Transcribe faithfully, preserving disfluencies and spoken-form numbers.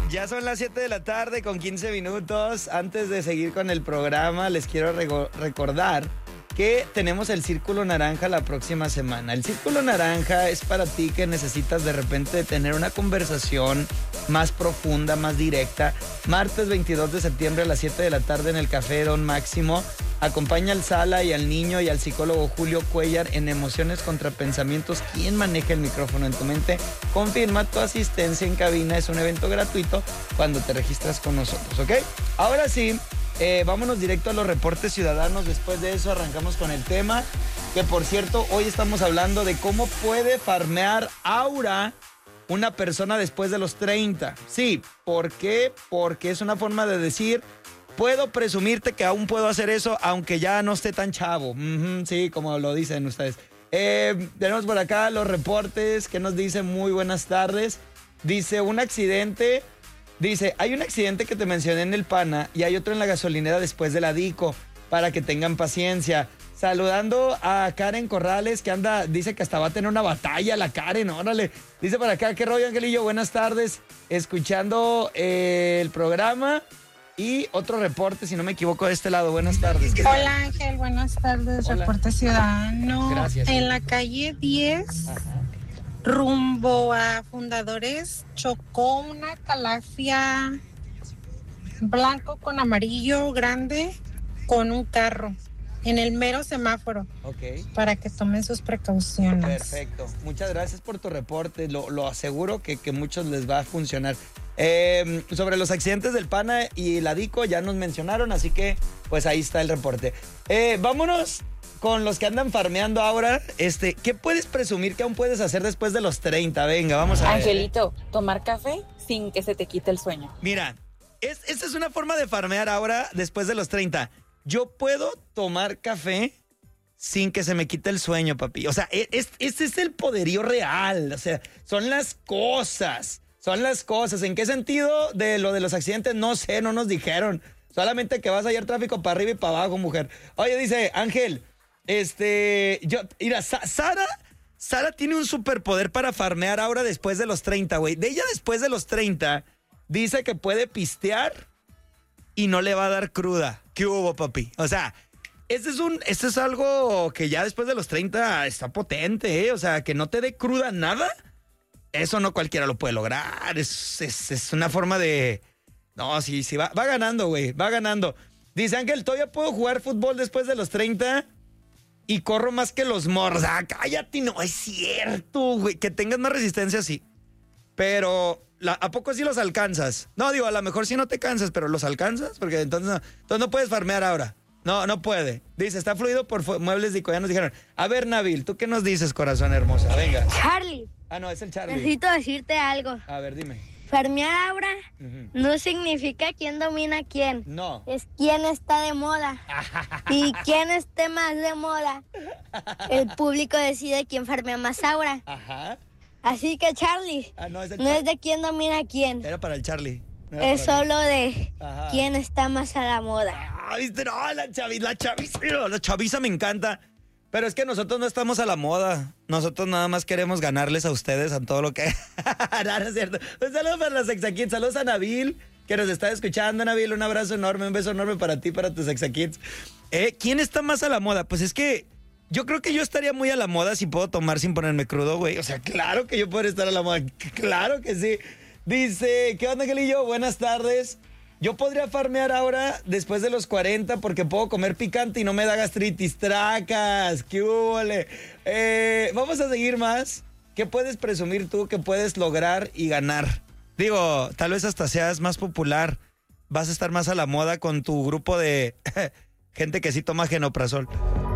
Ya son las siete de la tarde con quince minutos. Antes de seguir con el programa, les quiero rego- recordar que tenemos el Círculo Naranja la próxima semana. El Círculo Naranja es para ti que necesitas de repente tener una conversación más profunda, más directa. Martes veintidós de septiembre a las siete de la tarde en el Café Don Máximo. Acompaña al Sala y al niño y al psicólogo Julio Cuellar en Emociones contra Pensamientos. ¿Quién maneja el micrófono en tu mente? Confirma tu asistencia en cabina. Es un evento gratuito cuando te registras con nosotros, ¿ok? Ahora sí, eh, vámonos directo a los reportes ciudadanos. Después de eso arrancamos con el tema. Que por cierto, hoy estamos hablando de cómo puede farmear aura una persona después de los treinta. Sí, ¿por qué? Porque es una forma de decir... Puedo presumirte que aún puedo hacer eso, aunque ya no esté tan chavo. Uh-huh, sí, como lo dicen ustedes. Eh, tenemos por acá los reportes que nos dicen muy buenas tardes. Dice, un accidente. Dice, hay un accidente que te mencioné en el Pana y hay otro en la gasolinera después de la Dico, para que tengan paciencia. Saludando a Karen Corrales, que anda, dice que hasta va a tener una batalla la Karen, órale. Dice por acá, ¿qué rollo, Angelillo? Buenas tardes. Escuchando eh, el programa. Y otro reporte, si no me equivoco, de este lado. Buenas tardes. Hola, Ángel. Buenas tardes. Hola. Reporte ciudadano. Gracias. En la calle diez, Ajá. rumbo a Fundadores, chocó una calafia blanco con amarillo grande con un carro en el mero semáforo. Ok. Para que tomen sus precauciones. Perfecto. Muchas gracias por tu reporte. Lo, lo aseguro que, que muchos les va a funcionar. Eh, sobre los accidentes del Pana y la Dico ya nos mencionaron, así que pues ahí está el reporte. Eh, vámonos con los que andan farmeando ahora. Este, ¿qué puedes presumir que aún puedes hacer después de los treinta? Venga, vamos a ver. Angelito, tomar café sin que se te quite el sueño. Mira, es, esta es una forma de farmear ahora después de los treinta. Yo puedo tomar café sin que se me quite el sueño, papi. O sea, es, este es el poderío real. O sea, son las cosas. Son las cosas. ¿En qué sentido de lo de los accidentes? No sé, no nos dijeron. Solamente que vas a hallar tráfico para arriba y para abajo, mujer. Oye, dice Ángel, este, yo, mira, Sa- Sara, Sara tiene un superpoder para farmear ahora después de los treinta, güey. De ella después de los treinta, dice que puede pistear y no le va a dar cruda. ¿Qué hubo, papi? O sea, este es un, este es algo que ya después de los treinta está potente, ¿eh? O sea, que no te dé cruda nada. Eso no cualquiera lo puede lograr. Es, es, es una forma de... No, sí, sí, va, va ganando, güey. Va ganando. Dice Ángel, todavía puedo jugar fútbol después de los treinta y corro más que los morros. Ah, cállate, no es cierto, güey. Que tengas más resistencia, sí. Pero, la, ¿a poco sí los alcanzas? No, digo, a lo mejor sí no te cansas, pero ¿los alcanzas? Porque entonces no, entonces no puedes farmear ahora. No, no puede. Dice, está fluido por fu- muebles Dico. Ya nos dijeron. A ver, Nabil, ¿tú qué nos dices, corazón hermosa? Venga. Charlie, Ah, no, es el Charlie. necesito decirte algo. A ver, dime. Farmear aura Ujú. no significa quién domina a quién. No. Es quién está de moda. Y quién esté más de moda. El público decide quién farmea más aura. Ajá. Así que, Charlie, Ah, no, es el no Char- es de quién domina a quién. Era para el Charlie. No era Es para mí. solo de Ajá. quién está más a la moda. Ah, viste, no, la chaviza, la chaviza, la chaviza me encanta. Pero es que nosotros no estamos a la moda. Nosotros nada más queremos ganarles a ustedes a todo lo que... no, no es cierto. Un saludo para los Sexakids. Saludos a Nabil, que nos está escuchando. Nabil, un abrazo enorme, un beso enorme para ti, para tus Sexakids. Eh, ¿Quién está más a la moda? Pues es que yo creo que yo estaría muy a la moda si puedo tomar sin ponerme crudo, güey. O sea, claro que yo puedo estar a la moda. Claro que sí. Dice, ¿qué onda, Angelillo? Buenas tardes. Yo podría farmear ahora después de los cuarenta porque puedo comer picante y no me da gastritis. Tracas, qué húbole. Eh, vamos a seguir más. ¿Qué puedes presumir tú que puedes lograr y ganar? Digo, tal vez hasta seas más popular. Vas a estar más a la moda con tu grupo de gente que sí toma genoprazol.